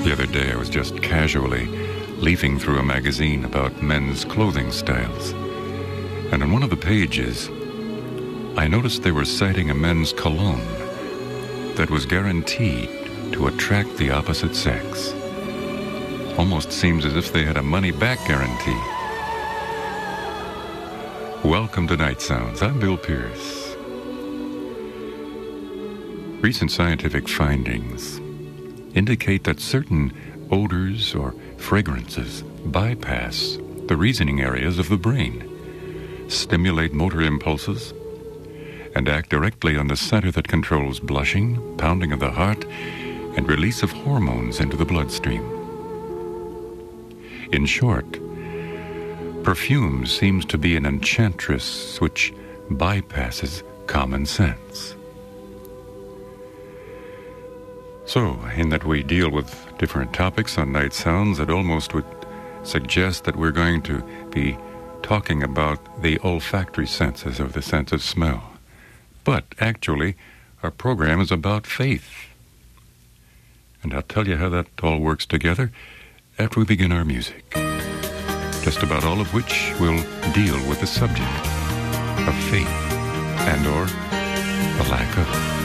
The other day I was just casually leafing through a magazine about men's clothing styles. And on one of the pages, I noticed they were citing a men's cologne that was guaranteed to attract the opposite sex. Almost seems as if they had a money-back guarantee. Welcome to Night Sounds. I'm Bill Pierce. Recent scientific findings indicate that certain odors or fragrances bypass the reasoning areas of the brain, stimulate motor impulses, and act directly on the center that controls blushing, pounding of the heart, and release of hormones into the bloodstream. In short, perfume seems to be an enchantress which bypasses common sense. So, in that we deal with different topics on Night Sounds, it almost would suggest that we're going to be talking about the olfactory senses, or the sense of smell. But actually, our program is about faith. And I'll tell you how that all works together after we begin our music. Just about all of which will deal with the subject of faith and or the lack of it.